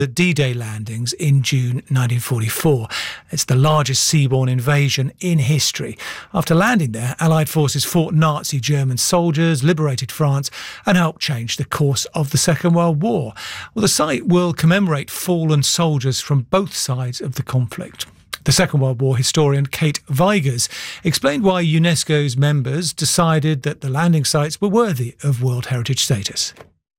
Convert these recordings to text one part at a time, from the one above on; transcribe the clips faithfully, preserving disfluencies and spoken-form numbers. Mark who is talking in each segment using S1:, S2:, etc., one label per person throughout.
S1: the D-Day landings in June nineteen forty-four. It's the largest seaborne invasion in history. After landing there, Allied forces fought Nazi German soldiers, liberated France, and helped change the course of the Second World War. Well, the site will commemorate fallen soldiers from both sides of the conflict. The Second World War historian Kate Vigors explained why UNESCO's members decided that the landing sites were worthy of World Heritage status.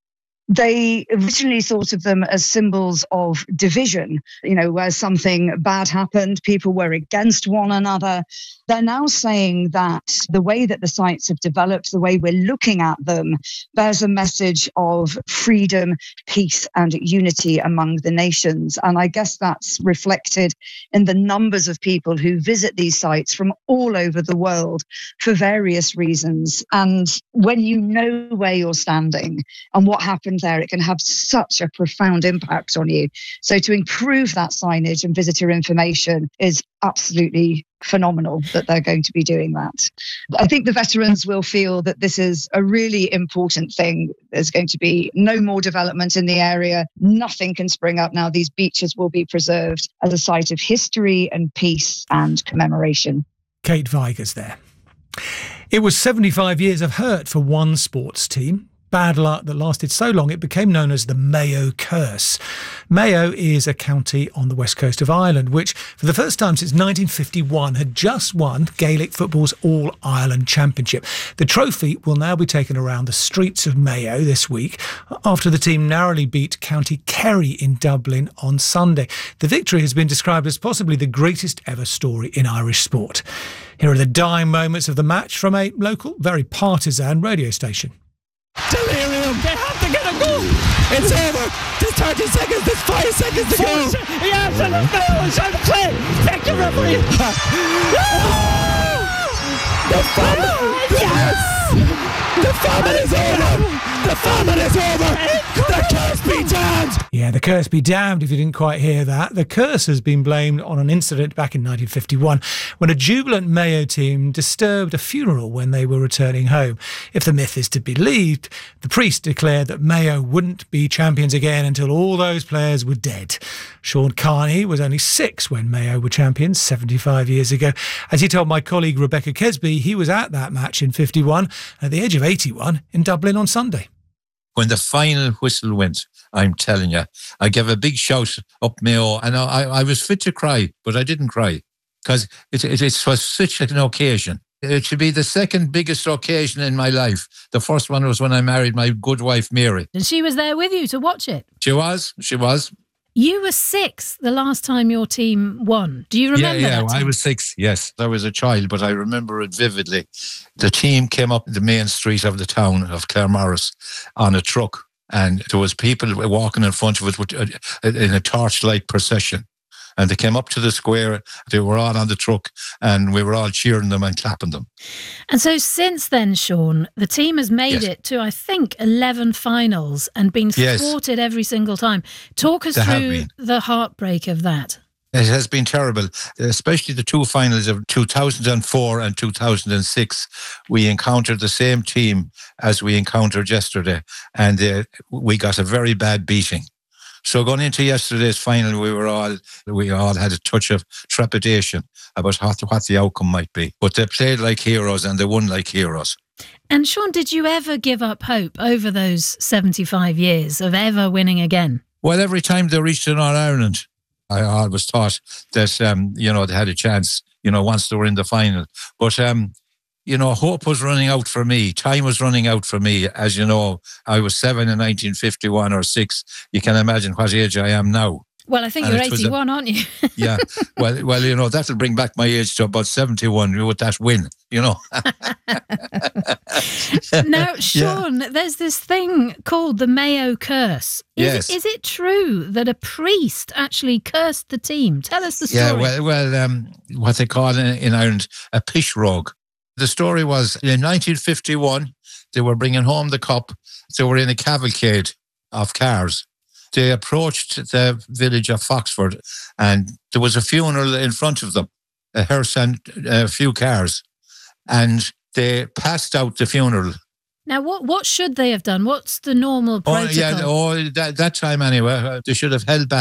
S2: They originally thought of them as symbols of division, you know, where something bad happened, people were against one another. They're now saying that the way that the sites have developed, the way we're looking at them, bears a message of freedom, peace, and unity among the nations. And I guess that's reflected in the numbers of people who visit these sites from all over the world for various reasons. And when you know where you're standing and what happened there, it can have such a profound impact on you. So to improve that signage and visitor information is absolutely phenomenal that they're going to be doing that. I think the veterans will feel that this is a really important thing. There's going to be no more development in the area. Nothing can spring up now. These beaches will be preserved as a site of history and peace and commemoration.
S1: Kate Vigors there. It was seventy-five years of hurt for one sports team. Bad luck that lasted so long it became known as the Mayo Curse. Mayo is a county on the west coast of Ireland, which for the first time since nineteen fifty-one had just won Gaelic football's All-Ireland Championship. The trophy will now be taken around the streets of Mayo this week after the team narrowly beat County Kerry in Dublin on Sunday. The victory has been described as possibly the greatest ever story in Irish sport. Here are the dying moments of the match from a local, very partisan radio station.
S3: Delirium! They have to get a goal! It's over! There's thirty seconds, there's five seconds to go! Yes, and the foul is on play! Take the referee! The famine! Yes! The famine is over! The famine is over! The curse be damned!
S1: Yeah, the curse be damned if you didn't quite hear that. The curse has been blamed on an incident back in nineteen fifty-one when a jubilant Mayo team disturbed a funeral when they were returning home. If the myth is to be believed, the priest declared that Mayo wouldn't be champions again until all those players were dead. Sean Carney was only six when Mayo were champions seventy-five years ago. As he told my colleague Rebecca Kesby, he was at that match in fifty-one at the age of eighty-one in Dublin on Sunday.
S4: When the final whistle went, I'm telling you, I gave a big shout up Mayo, and I, I was fit to cry, but I didn't cry because it, it, it was such an occasion. It should be the second biggest occasion in my life. The first one was when I married my good wife, Mary.
S5: And she was there with you to watch it?
S4: She was, she was.
S5: You were six the last time your team won. Do you remember
S4: yeah, yeah,
S5: that? Yeah,
S4: I was six, yes. I was a child, but I remember it vividly. The team came up the main street of the town of Claremorris on a truck, and there was people walking in front of it in a torchlight procession. And they came up to the square, they were all on the truck, and we were all cheering them and clapping them.
S5: And so since then, Sean, the team has made yes. it to, I think, eleven finals and been yes. thwarted every single time. Talk us they through the heartbreak of that.
S4: It has been terrible, especially the two finals of two thousand four and two thousand six. We encountered the same team as we encountered yesterday, and uh, we got a very bad beating. So going into yesterday's final, we were all we all had a touch of trepidation about what, what the outcome might be. But they played like heroes and they won like heroes.
S5: And Sean, did you ever give up hope over those seventy-five years of ever winning again?
S4: Well, every time they reached an All-Ireland, I always thought that, um, you know, they had a chance, you know, once they were in the final. But, um, you know, hope was running out for me. Time was running out for me. As you know, I was seven in nineteen fifty-one or six. You can imagine what age I am now.
S5: Well, I think and you're eighty-one, a, aren't you?
S4: yeah. Well, well, you know, that'll bring back my age to about seventy-one with that win, you know.
S5: Now, Sean, yeah. there's this thing called the Mayo Curse. Is,
S4: yes.
S5: Is it true that a priest actually cursed the team? Tell us the story.
S4: Yeah, well, well um, what they call in, in Ireland a pishrog. The story was in nineteen fifty-one, they were bringing home the cup. They were in a cavalcade of cars. They approached the village of Foxford and there was a funeral in front of them, a hearse and a few cars. And they passed out the funeral
S5: Now, what, what should they have done? What's the normal protocol?
S4: Oh, yeah, oh, that, that time anyway, they should have held back.